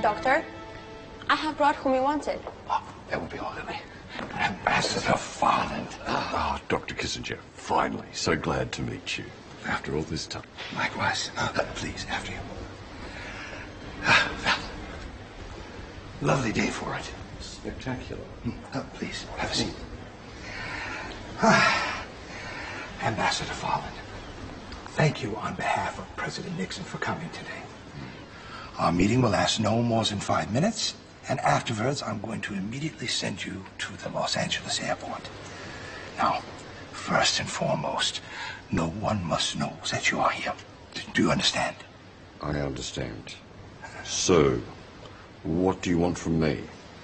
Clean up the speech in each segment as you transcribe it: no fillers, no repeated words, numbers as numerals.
Doctor, I have brought whom you wanted. Oh, that would be all, Lily. Ambassador Farland. Ah, Dr. Kissinger, finally. So glad to meet you after all this time. Likewise. Please, after you. Well, lovely day for it. Spectacular. Please, have a seat. Ambassador Farland, thank you on behalf of President Nixon for coming today. Our meeting will last no more than 5 minutes, and afterwards I'm going to immediately send you to the Los Angeles airport. Now, first and foremost, no one must know that you are here. Do you understand? I understand. So, what do you want from me?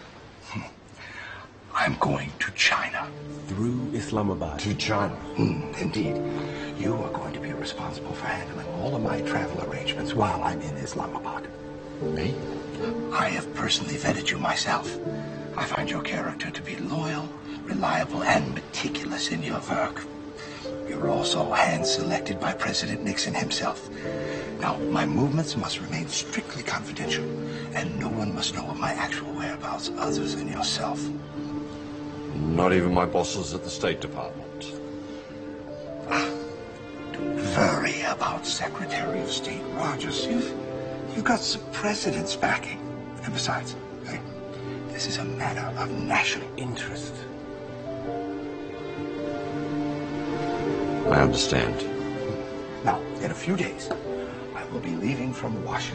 I'm going to China. Through Islamabad. To China? Indeed. You are going to be responsible for handling all of my travel arrangements while I'm in Islamabad. Me? I have personally vetted you myself. I find your character to be loyal, reliable, and meticulous in your work. You're also hand-selected by President Nixon himself. Now, my movements must remain strictly confidential, and no one must know of my actual whereabouts other than yourself. Not even my bosses at the State Department. Don't worry about Secretary of State Rogers. You've got the president's backing. And besides, this is a matter of national interest. I understand. Now, in a few days, I will be leaving from Washington.